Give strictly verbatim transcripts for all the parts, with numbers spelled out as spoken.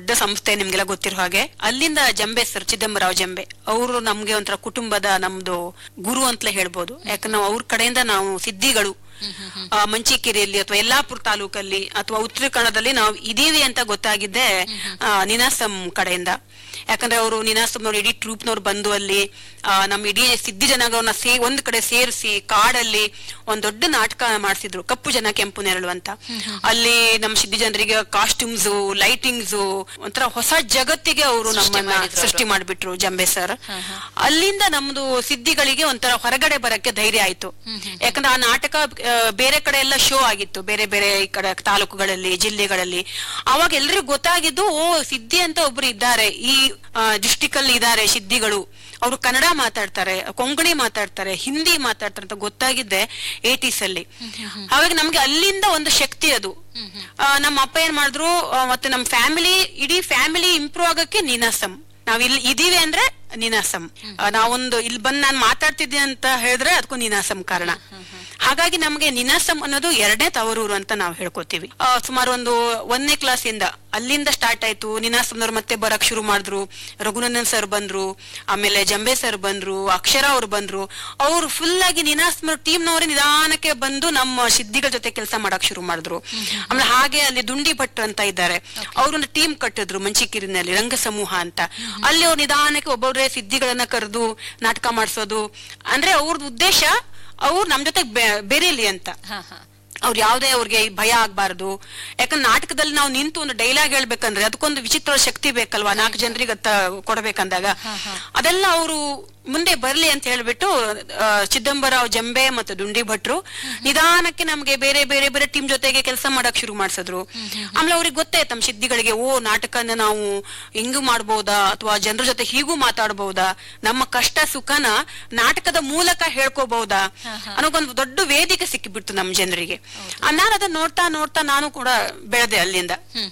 ದೊಡ್ಡ ಸಂಸ್ಥೆ ನಿಮ್ಗೆಲ್ಲ ಗೊತ್ತಿರೋ ಹಾಗೆ. ಅಲ್ಲಿಂದ ಜಂಬೆ ಸರ್, ಚಿದಂಬರಾವ್ ಜಂಬೆ ಅವರು ನಮ್ಗೆ ಒಂಥರ ಕುಟುಂಬದ ನಮ್ದು ಗುರು ಅಂತಲೇ ಹೇಳ್ಬೋದು. ಯಾಕಂದ್ರೆ ನಾವು ಅವ್ರ ಕಡೆಯಿಂದ ನಾವು ಸಿದ್ಧಿಗಳು ಮಂಚಿಕೇರಿಯಲ್ಲಿ ಅಥವಾ ಯಲ್ಲಾಪುರ ತಾಲೂಕಲ್ಲಿ ಅಥವಾ ಉತ್ತರ ಕನ್ನಡದಲ್ಲಿ ನಾವು ಇದೀವಿ ಅಂತ ಗೊತ್ತಾಗಿದ್ದೆ ನಿನಾಸಂ ಕಡೆಯಿಂದ. ಯಾಕಂದ್ರೆ ಅವರು ನಿನಾಸಂನವ್ರು ಇಡೀ ಟ್ರೂಪ್ನವ್ರು ಬಂದು ಅಲ್ಲಿ ನಮ್ ಇಡೀ ಸಿದ್ಧಿ ಜನಾಂಗವನ್ನ ಸೇ ಒಂದ್ ಕಡೆ ಸೇರಿಸಿ ಕಾಡಲ್ಲಿ ಒಂದ್ ದೊಡ್ಡ ನಾಟಕ ಮಾಡಿಸಿದ್ರು, ಕಪ್ಪು ಜನ ಕೆಂಪು ನೆರಳು ಅಂತ. ಅಲ್ಲಿ ನಮ್ ಸಿದ್ಧಿ ಜನರಿಗೆ ಕಾಸ್ಟ್ಯೂಮ್ಸ್, ಲೈಟಿಂಗ್ಸ್, ಒಂಥರ ಹೊಸ ಜಗತ್ತಿಗೆ ಅವರು ನಮ್ಮನ್ನ ಸೃಷ್ಟಿ ಮಾಡ್ಬಿಟ್ರು ಜಂಬೆ ಸರ್. ಅಲ್ಲಿಂದ ನಮ್ದು ಸಿದ್ಧಿಗಳಿಗೆ ಒಂಥರ ಹೊರಗಡೆ ಬರಕ್ಕೆ ಧೈರ್ಯ ಆಯ್ತು. ಯಾಕಂದ್ರೆ ಆ ನಾಟಕ ಬೇರೆ ಕಡೆ ಎಲ್ಲ ಶೋ ಆಗಿತ್ತು, ಬೇರೆ ಬೇರೆ ಈ ಕಡೆ ತಾಲೂಕುಗಳಲ್ಲಿ, ಜಿಲ್ಲೆಗಳಲ್ಲಿ. ಅವಾಗ ಎಲ್ರಿಗೂ ಗೊತ್ತಾಗಿದ್ದು, ಓ ಸಿದ್ಧಿ ಅಂತ ಒಬ್ರು ಇದ್ದಾರೆ, ಈ ಡಿಸ್ಟಿಕ್ ಅಲ್ಲಿ ಇದ್ದಾರೆ ಸಿದ್ಧಿಗಳು, ಅವರು ಕನ್ನಡ ಮಾತಾಡ್ತಾರೆ, ಕೊಂಕಣಿ ಮಾತಾಡ್ತಾರೆ, ಹಿಂದಿ ಮಾತಾಡ್ತಾರೆ ಅಂತ ಗೊತ್ತಾಗಿದ್ದೆ ಏಟೀಸ್ ಅಲ್ಲಿ. ಹಾಗಾಗಿ ನಮ್ಗೆ ಅಲ್ಲಿಂದ ಒಂದು ಶಕ್ತಿ ಅದು. ನಮ್ಮ ಅಪ್ಪ ಏನ್ ಮಾಡಿದ್ರು, ಮತ್ತೆ ನಮ್ ಫ್ಯಾಮಿಲಿ, ಇಡೀ ಫ್ಯಾಮಿಲಿ ಇಂಪ್ರೂವ್ ಆಗಕ್ಕೆ ನಿನಾಸಂ. ನಾವ್ ಇಲ್ಲಿ ಇದೀವಿ ಅಂದ್ರೆ ನಿನಾಸಂ. ನಾವೊಂದು ಇಲ್ಲಿ ಬಂದ್ ನಾನ್ ಮಾತಾಡ್ತಿದ್ದೀನಿ ಅಂತ ಹೇಳಿದ್ರೆ ಅದಕ್ಕೂ ನಿನಾಸಂ ಕಾರಣ. ಹಾಗಾಗಿ ನಮ್ಗೆ ನಿನಾಸಂ ಅನ್ನೋದು ಎರಡನೇ ತವರೂರು ಅಂತ ನಾವು ಹೇಳ್ಕೊತೀವಿ. ಸುಮಾರು ಒಂದು ಒಂದನೇ ಕ್ಲಾಸ್ ಇಂದ ಅಲ್ಲಿಂದ ಸ್ಟಾರ್ಟ್ ಆಯ್ತು. ನಿನಾಸಂನವ್ರು ಮತ್ತೆ ಬರಕ್ ಶುರು ಮಾಡಿದ್ರು. ರಘುನಂದನ್ ಸರ್ ಬಂದ್ರು, ಆಮೇಲೆ ಜಂಬೆ ಸರ್ ಬಂದ್ರು, ಅಕ್ಷರ ಅವ್ರು ಬಂದ್ರು. ಅವ್ರು ಫುಲ್ ಆಗಿ ನಿನಾಸಂ ಟೀಮ್ನವ್ರೆ ನಿಧಾನಕ್ಕೆ ಬಂದು ನಮ್ಮ ಸಿದ್ಧಿಗಳ ಜೊತೆ ಕೆಲಸ ಮಾಡಕ್ ಶುರು ಮಾಡಿದ್ರು. ಆಮೇಲೆ ಹಾಗೆ ಅಲ್ಲಿ ದುಂಡಿ ಭಟ್ ಅಂತ ಇದ್ದಾರೆ, ಅವ್ರನ್ನ ಟೀಮ್ ಕಟ್ಟಿದ್ರು ಮಂಚಿಕೇರಿನಲ್ಲಿ, ರಂಗ ಸಮೂಹ ಅಂತ. ಅಲ್ಲಿ ಅವ್ರು ನಿಧಾನಕ್ಕೆ ಒಬ್ಬೊಬ್ರೆ ಸಿದ್ಧಿಗಳನ್ನ ಕರೆದು ನಾಟಕ ಮಾಡಿಸೋದು. ಅಂದ್ರೆ ಅವ್ರದ್ದು ಉದ್ದೇಶ ಅವ್ರು ನಮ್ ಜೊತೆ ಬೆರೀಲಿ ಅಂತ. ಅವ್ರು ಯಾವ್ದೇ ಅವ್ರಿಗೆ ಭಯ ಆಗ್ಬಾರ್ದು. ಯಾಕಂದ್ರೆ ನಾಟಕದಲ್ಲಿ ನಾವು ನಿಂತು ಒಂದು ಡೈಲಾಗ್ ಹೇಳ್ಬೇಕಂದ್ರೆ ಅದಕ್ಕೊಂದು ವಿಚಿತ್ರ ಶಕ್ತಿ ಬೇಕಲ್ವಾ, ನಾಲ್ಕು ಜನರಿಗೆ ಕೊಡಬೇಕಂದಾಗ. ಅದೆಲ್ಲ ಅವರು ಮುಂದೆ ಬರ್ಲಿ ಅಂತ ಹೇಳ್ಬಿಟ್ಟು ಚಿದಂಬರಾವ್ ಜಂಬೆ ಮತ್ತು ದುಂಡಿ ಭಟ್ರು ನಿಧಾನಕ್ಕೆ ನಮ್ಗೆ ಬೇರೆ ಬೇರೆ ಬೇರೆ ಟೀಮ್ ಜೊತೆಗೆ ಕೆಲಸ ಮಾಡಕ್ ಶುರು ಮಾಡ್ಸಿದ್ರು. ಆಮೇಲೆ ಅವ್ರಿಗೆ ಗೊತ್ತಾಯ್ತು ತಮ್ಮ ಸಿದ್ಧಿಗಳಿಗೆ, ಓ ನಾಟಕನ ನಾವು ಹಿಂಗೂ ಮಾಡ್ಬೋದಾ, ಅಥವಾ ಜನರ ಜೊತೆ ಹೀಗೂ ಮಾತಾಡ್ಬೋದಾ, ನಮ್ಮ ಕಷ್ಟ ಸುಖನ ನಾಟಕದ ಮೂಲಕ ಹೇಳ್ಕೋಬಹುದಾ ಅನ್ನೋಕೊಂದು ದೊಡ್ಡ ವೇದಿಕೆ ಸಿಕ್ಕಿಬಿಡ್ತು ನಮ್ ಜನರಿಗೆ. ನಾನು ಅದನ್ನ ನೋಡ್ತಾ ನೋಡ್ತಾ ನಾನು ಕೂಡ ಬೆಳೆದೆ ಅಲ್ಲಿಂದ.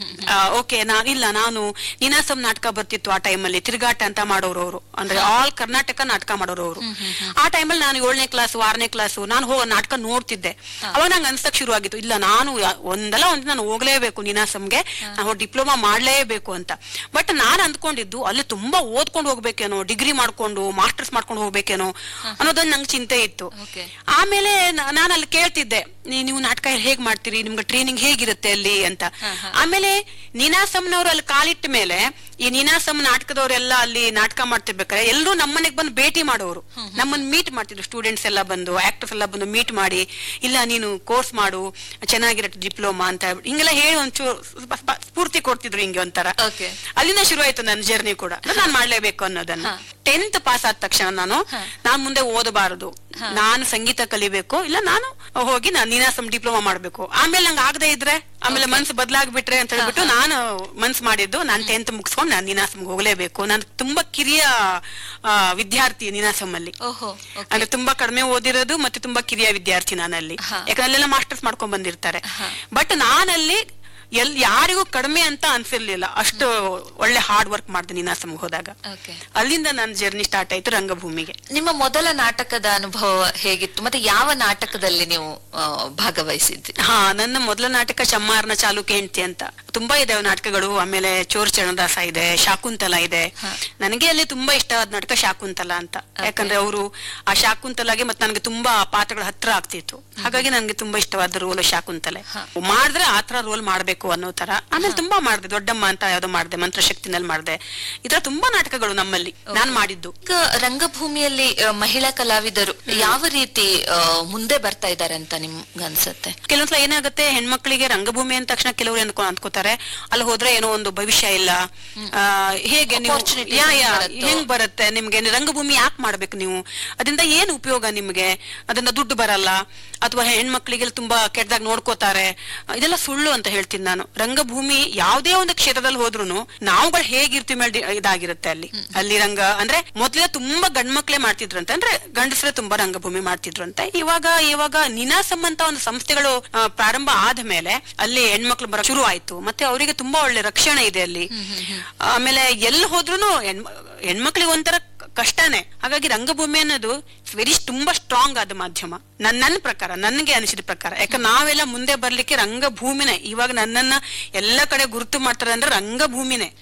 ಓಕೆ, ನಾನು ಇಲ್ಲ ನಾನು ನಿನಾಸಂ ನಾಟಕ ಬರ್ತಿತ್ತು ಆ ಟೈಮಲ್ಲಿ, ತಿರುಗಾಟ ಅಂತ ಮಾಡೋರು ಅವರು, ಅಂದ್ರೆ ಆಲ್ ಕರ್ನಾಟಕ ನಾಟಕ ಮಾಡೋರು ಅವರು. ಆ ಟೈಮಲ್ಲಿ ನಾನು ಏಳನೇ ಕ್ಲಾಸ್ ಆರನೇ ಕ್ಲಾಸು ನಾನು ಹೋಗೋ ನಾಟಕ ನೋಡ್ತಿದ್ದೆ. ಅವಾಗ ನಂಗೆ ಅನ್ಸಕ್ ಶುರು ಆಗಿತ್ತು, ಇಲ್ಲ ನಾನು ಒಂದಲ್ಲ ಒಂದ್ ನಾನು ಹೋಗ್ಲೇಬೇಕು ನಿನಾಸಂಗೆ, ನಾವು ಡಿಪ್ಲೊಮಾ ಮಾಡ್ಲೇಬೇಕು ಅಂತ. ಬಟ್ ನಾನ್ ಅಂದ್ಕೊಂಡಿದ್ದು ಅಲ್ಲಿ ತುಂಬಾ ಓದ್ಕೊಂಡು ಹೋಗ್ಬೇಕೇನೋ, ಡಿಗ್ರಿ ಮಾಡ್ಕೊಂಡು ಮಾಸ್ಟರ್ಸ್ ಮಾಡ್ಕೊಂಡು ಹೋಗ್ಬೇಕೇನೋ ಅನ್ನೋದೊಂದು ನಂಗೆ ಚಿಂತೆ ಇತ್ತು. ಆಮೇಲೆ ನಾನು ಅಲ್ಲಿ ಕೇಳ್ತಿದ್ದೆ, ನೀವು ನಾಟಕ ಹೇಗ್ ಮಾಡ್ತೀರಿ, ನಿಮ್ಗೆ ಟ್ರೈನಿಂಗ್ ಹೇಗಿರುತ್ತೆ ಅಲ್ಲಿ ಅಂತ. ಆಮೇಲೆ ನಿನಾಸಂನವ್ರು ಅಲ್ಲಿ ಕಾಲಿಟ್ಟ ಮೇಲೆ ಈ ನಿನಾಸಂ ನಾಟಕದವರೆಲ್ಲ ಅಲ್ಲಿ ನಾಟಕ ಮಾಡ್ತಿರ್ಬೇಕಾದ್ರೆ ಎಲ್ಲರೂ ನಮ್ಮನೆಗ್ ಬಂದು ಭೇಟಿ ಮಾಡೋರು, ನಮ್ಮನ್ನ ಮೀಟ್ ಮಾಡ್ತಿದ್ರು. ಸ್ಟೂಡೆಂಟ್ಸ್ ಎಲ್ಲ ಬಂದು, ಆಕ್ಟರ್ಸ್ ಎಲ್ಲ ಬಂದು ಮೀಟ್ ಮಾಡಿ, ಇಲ್ಲ ನೀನು ಕೋರ್ಸ್ ಮಾಡು ಚೆನ್ನಾಗಿರತ್ತೆ ಡಿಪ್ಲೊಮಾ ಅಂತ ಹಿಂಗೆಲ್ಲ ಹೇಳಿ ಒಂಚೂರು ಸ್ಫೂರ್ತಿ ಕೊಡ್ತಿದ್ರು. ಹಿಂಗೆ ಒಂಥರ ಅಲ್ಲಿಂದ ಶುರು ಆಯ್ತು ನನ್ನ ಜರ್ನಿ ಕೂಡ, ನಾನ್ ಮಾಡ್ಲೇಬೇಕು ಅನ್ನೋದನ್ನ. ಟೆಂತ್ ಪಾಸ್ ಆದ ತಕ್ಷಣ ನಾನು ನಾನ್ ಮುಂದೆ ಓದಬಾರದು, ನಾನು ಸಂಗೀತ ಕಲಿಬೇಕು, ಇಲ್ಲ ನಾನು ಹೋಗಿ ನಾನು ನಿನಾಸಂ ಡಿಪ್ಲೊಮಾ ಮಾಡ್ಬೇಕು. ಆಮೇಲೆ ನಂಗೆ ಆಗದೆ ಇದ್ರೆ, ಆಮೇಲೆ ಮನ್ಸು ಬದಲಾಗ್ಬಿಟ್ರೆ ಅಂತ ಹೇಳ್ಬಿಟ್ಟು ನಾನು ಮನ್ಸು ಮಾಡಿದ್ದು, ನಾನು ಟೆಂತ್ ಮುಗಿಸ್ಕೊಂಡು ನಾನು ನಿನಾಸಂಗೆ ಹೋಗ್ಲೇಬೇಕು. ನಾನು ತುಂಬಾ ಕಿರಿಯ ವಿದ್ಯಾರ್ಥಿ ನಿನಾಸಂ ಅಲ್ಲಿ, ಅಂದ್ರೆ ತುಂಬಾ ಕಡಿಮೆ ಓದಿರೋದು ಮತ್ತೆ ತುಂಬಾ ಕಿರಿಯ ವಿದ್ಯಾರ್ಥಿ ನಾನಲ್ಲಿ. ಯಾಕಂದ್ರೆ ಅಲ್ಲೆಲ್ಲ ಮಾಸ್ಟರ್ಸ್ ಮಾಡ್ಕೊಂಡ್ ಬಂದಿರ್ತಾರೆ. ಬಟ್ ನಾನಲ್ಲಿ ಎಲ್ ಯಾರಿಗೂ ಕಡಿಮೆ ಅಂತ ಅನ್ಸಿರ್ಲಿಲ್ಲ, ಅಷ್ಟು ಒಳ್ಳೆ ಹಾರ್ಡ್ ವರ್ಕ್ ಮಾಡಿದೆ ನಿನಾಸಂಗೆ ಹೋದಾಗ. ಅಲ್ಲಿಂದ ನನ್ನ ಜರ್ನಿ ಸ್ಟಾರ್ಟ್ ಆಯ್ತು ರಂಗಭೂಮಿಗೆ. ನಿಮ್ಮ ಮೊದಲ ನಾಟಕದ ಅನುಭವ ಹೇಗಿತ್ತು, ಮತ್ತೆ ಯಾವ ನಾಟಕದಲ್ಲಿ ನೀವು ಭಾಗವಹಿಸಿದ್ರಿ? ಹಾ, ನನ್ನ ಮೊದಲ ನಾಟಕ ಚಮ್ಮಾರನ ಚಾಲುಕ್ಯ ಹೆಂಡತಿ ಅಂತ. ತುಂಬಾ ಇದಾವೆ ನಾಟಕಗಳು. ಆಮೇಲೆ ಚೋರ್ ಚರಣದಾಸ ಇದೆ, ಶಾಕುಂತಲ ಇದೆ. ನನಗೆ ಅಲ್ಲಿ ತುಂಬಾ ಇಷ್ಟವಾದ ನಾಟಕ ಶಾಕುಂತಲ ಅಂತ. ಯಾಕಂದ್ರೆ ಅವರು ಆ ಶಾಕುಂತಲಾಗೆ ಮತ್ತೆ ನನಗೆ ತುಂಬಾ ಪಾತ್ರಗಳ ಹತ್ರ ಆಗ್ತಿತ್ತು. ಹಾಗಾಗಿ ನನ್ಗೆ ತುಂಬಾ ಇಷ್ಟವಾದ ರೋಲ್ ಶಾಕುಂತಲೆ. ಮಾಡಿದ್ರೆ ಆತರ ರೋಲ್ ಮಾಡ್ಬೇಕು ಅನ್ನೋ ತರ. ಆಮೇಲೆ ತುಂಬಾ ಮಾಡಿದೆ, ದೊಡ್ಡಮ್ಮ ಅಂತ ಯಾವ್ದೋ ಮಾಡಿದೆ, ಮಂತ್ರಶಕ್ತಿನಲ್ಲಿ ಮಾಡಿದೆ. ಈ ತರ ತುಂಬಾ ನಾಟಕಗಳು ನಮ್ಮಲ್ಲಿ ನಾನ್ ಮಾಡಿದ್ದು. ಈಗ ರಂಗಭೂಮಿಯಲ್ಲಿ ಮಹಿಳಾ ಕಲಾವಿದರು ಯಾವ ರೀತಿ ಮುಂದೆ ಬರ್ತಾ ಇದ್ದಾರೆ ಅಂತ ನಿಮ್ಗೆ ಅನ್ಸುತ್ತೆ? ಕೆಲವೊಂದ್ಸಲ ಏನಾಗುತ್ತೆ, ಹೆಣ್ಮಕ್ಳಿಗೆ ರಂಗಭೂಮಿ ಅಂದ ತಕ್ಷಣ ಕೆಲವರು ಅನ್ಕೊ ಅನ್ಕೋತಾರೆ ಅಲ್ಲಿ ಹೋದ್ರೆ ಏನೋ ಒಂದು ಭವಿಷ್ಯ ಇಲ್ಲ, ಹೇಗೆ ನೀವು ಹೆಂಗ್ ಬರುತ್ತೆ ನಿಮ್ಗೆ, ರಂಗಭೂಮಿ ಯಾಕೆ ಮಾಡ್ಬೇಕು ನೀವು, ಅದರಿಂದ ಏನ್ ಉಪಯೋಗ ನಿಮ್ಗೆ, ಅದರಿಂದ ದುಡ್ಡು ಬರಲ್ಲ, ಅಥವಾ ಹೆಣ್ಮಕ್ಳಿಗೆ ತುಂಬಾ ಕೆಟ್ಟದಾಗ ನೋಡ್ಕೋತಾರೆ, ಇದೆಲ್ಲ ಸುಳ್ಳು ಅಂತ ಹೇಳ್ತೀನಿ ನಾನು. ರಂಗಭೂಮಿ ಯಾವುದೇ ಒಂದು ಕ್ಷೇತ್ರದಲ್ಲಿ ಹೋದ್ರು ನಾವುಗಳು ಹೇಗಿರ್ತೀವಿ ಮೇಲೆ ಇದಾಗಿರುತ್ತೆ ಅಲ್ಲಿ. ಅಲ್ಲಿ ರಂಗ ಅಂದ್ರೆ ಮೊದ್ಲೇ ತುಂಬಾ ಗಂಡ್ಮಕ್ಳೇ ಮಾಡ್ತಿದ್ರಂತೆ, ಅಂದ್ರೆ ಗಂಡಸರೇ ತುಂಬಾ ರಂಗಭೂಮಿ ಮಾಡ್ತಿದ್ರಂತೆ. ಇವಾಗ ಇವಾಗ ನಿನಾಸಂ ಅಂತ ಒಂದು ಸಂಸ್ಥೆಗಳು ಪ್ರಾರಂಭ ಆದ ಮೇಲೆ ಅಲ್ಲಿ ಹೆಣ್ಮಕ್ಳು ಬರೋ ಶುರು ಆಯ್ತು. ಮತ್ತೆ ಅವರಿಗೆ ತುಂಬಾ ಒಳ್ಳೆ ರಕ್ಷಣೆ ಇದೆ ಅಲ್ಲಿ. ಆಮೇಲೆ ಎಲ್ಲಿ ಹೋದ್ರು ಹೆಣ್ಮಕ್ಳಿಗೆ ಒಂಥರ ಕಷ್ಟನೇ. ಹಾಗಾಗಿ ರಂಗಭೂಮಿ ಅನ್ನೋದು ವೆರಿ ತುಂಬಾ ಸ್ಟ್ರಾಂಗ್ ಆದ ಮಾಧ್ಯಮ ನನ್ ನನ್ನ ಪ್ರಕಾರ, ನನ್ಗೆ ಅನಿಸಿದ ಪ್ರಕಾರ. ಯಾಕಂದ್ರೆ ನಾವೆಲ್ಲ ಮುಂದೆ ಬರ್ಲಿಕ್ಕೆ ರಂಗಭೂಮಿನೇ. ಇವಾಗ ನನ್ನನ್ನ ಎಲ್ಲ ಕಡೆ ಗುರುತು ಮಾಡ್ತಾರೆ ಅಂದ್ರೆ ರಂಗಭೂಮಿನೇ.